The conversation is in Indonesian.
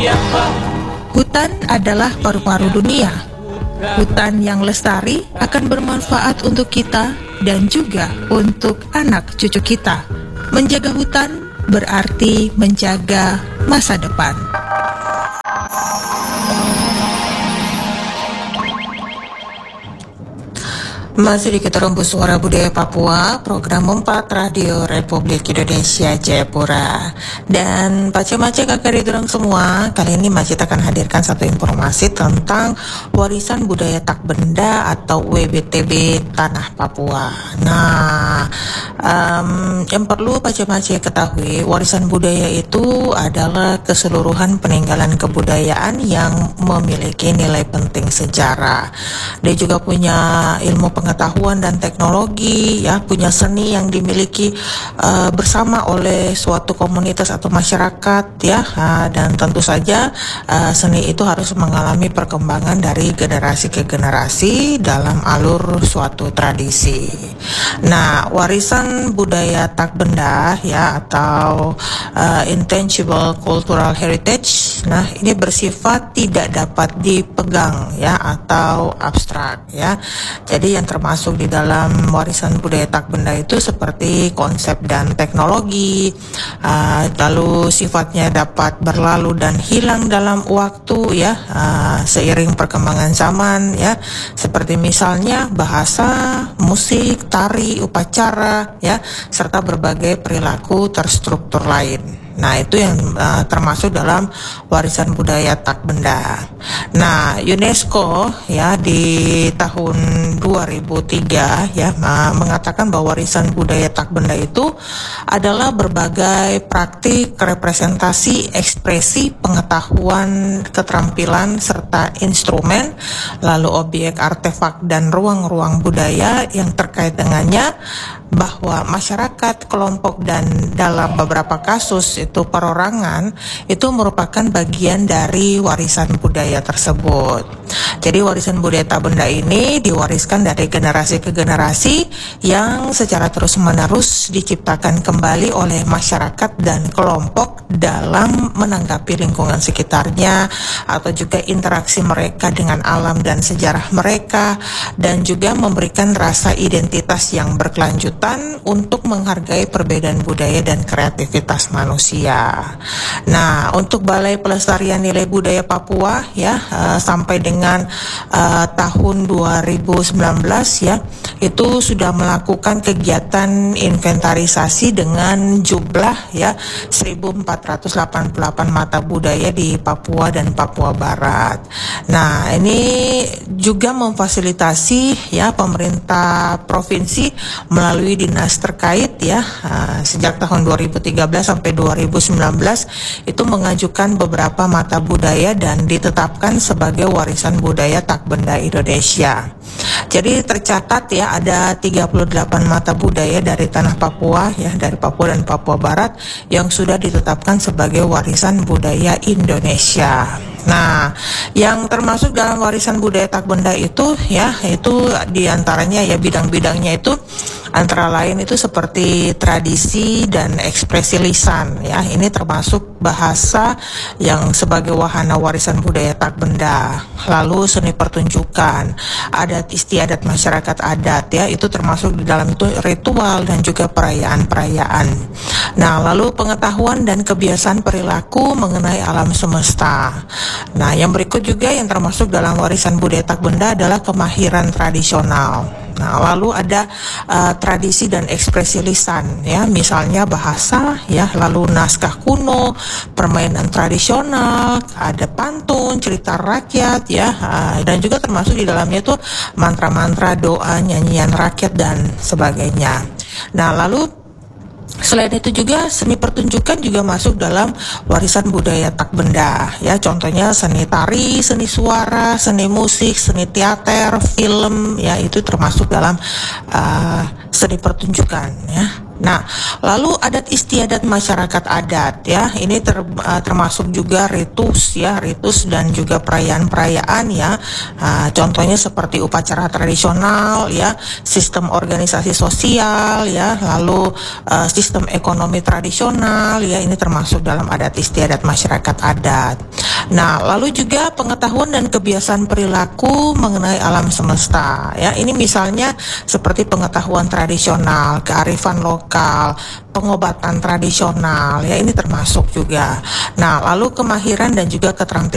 Hutan adalah paru-paru dunia. Hutan yang lestari akan bermanfaat untuk kita dan juga untuk anak cucu kita. Menjaga hutan berarti menjaga masa depan. Masih di Kita Rembus Suara Budaya Papua, program 4 Radio Republik Indonesia Jayapura. Dan Pace-Mace kakak dorong semua, kali ini Macit akan hadirkan satu informasi tentang warisan budaya tak benda atau WBTB Tanah Papua. Nah, yang perlu Pace-Mace ketahui, warisan budaya itu adalah keseluruhan peninggalan kebudayaan yang memiliki nilai penting sejarah. Dia juga punya ilmu pengetahuan dan teknologi, ya, punya seni yang dimiliki bersama oleh suatu komunitas atau masyarakat, ya, dan tentu saja seni itu harus mengalami perkembangan dari generasi ke generasi dalam alur suatu tradisi. Nah, warisan budaya tak benda, ya, atau intangible cultural heritage, nah ini bersifat tidak dapat dipegang, ya, atau abstrak, ya. Jadi yang termasuk di dalam warisan budaya tak benda itu seperti konsep dan teknologi, lalu sifatnya dapat berlalu dan hilang dalam waktu, ya, seiring perkembangan zaman, ya, seperti misalnya bahasa, musik, tari, upacara, ya, serta berbagai perilaku terstruktur lain. Nah, itu yang termasuk dalam warisan budaya tak benda. Nah, UNESCO, ya, di tahun 2003, ya, mengatakan bahwa warisan budaya tak benda itu adalah berbagai praktik, representasi, ekspresi, pengetahuan, keterampilan, serta instrumen, lalu objek, artefak, dan ruang-ruang budaya yang terkait dengannya, bahwa masyarakat, kelompok, dan dalam beberapa kasus itu perorangan itu merupakan bagian dari warisan budaya tersebut. Jadi warisan budaya tak benda ini diwariskan dari generasi ke generasi yang secara terus-menerus diciptakan kembali oleh masyarakat dan kelompok dalam menanggapi lingkungan sekitarnya, atau juga interaksi mereka dengan alam dan sejarah mereka, dan juga memberikan rasa identitas yang berkelanjutan untuk menghargai perbedaan budaya dan kreativitas manusia. Nah, untuk Balai Pelestarian Nilai Budaya Papua, ya, sampai dengan tahun 2019, ya, itu sudah melakukan kegiatan inventarisasi dengan jumlah, ya, 1488 mata budaya di Papua dan Papua Barat. Nah, ini juga memfasilitasi, ya, pemerintah provinsi melalui dinas terkait, ya, sejak tahun 2013 sampai 2019 itu mengajukan beberapa mata budaya dan ditetapkan sebagai warisan budaya tak benda Indonesia. Jadi tercatat, ya, ada 38 mata budaya dari tanah Papua, ya, dari Papua dan Papua Barat yang sudah ditetapkan sebagai warisan budaya Indonesia. Nah, yang termasuk dalam warisan budaya tak benda itu, ya, itu diantaranya, ya, bidang-bidangnya itu antara lain itu seperti tradisi dan ekspresi lisan, ya, ini termasuk bahasa yang sebagai wahana warisan budaya tak benda. Lalu seni pertunjukan, adat istiadat masyarakat adat, ya, itu termasuk di dalam itu ritual dan juga perayaan-perayaan. Nah, lalu pengetahuan dan kebiasaan perilaku mengenai alam semesta. Nah, yang berikut juga yang termasuk dalam warisan budaya tak benda adalah kemahiran tradisional. Nah, lalu ada tradisi dan ekspresi lisan, ya, misalnya bahasa, ya, lalu naskah kuno, permainan tradisional, ada pantun, cerita rakyat, ya, dan juga termasuk di dalamnya itu mantra-mantra, doa, nyanyian rakyat dan sebagainya. Nah, lalu selain itu juga seni pertunjukan juga masuk dalam warisan budaya tak benda, ya, contohnya seni tari, seni suara, seni musik, seni teater, film, ya, itu termasuk dalam seni pertunjukan, ya. Nah, lalu adat istiadat masyarakat adat, ya, ini termasuk juga ritus, ya, ritus dan juga perayaan-perayaan, ya, contohnya seperti upacara tradisional, ya, sistem organisasi sosial, ya, lalu sistem ekonomi tradisional, ya, ini termasuk dalam adat istiadat masyarakat adat. Nah, lalu juga pengetahuan dan kebiasaan perilaku mengenai alam semesta. Ya, ini misalnya seperti pengetahuan tradisional, kearifan lokal, pengobatan tradisional. Ya, ini termasuk juga. Nah, lalu kemahiran dan juga keterampilan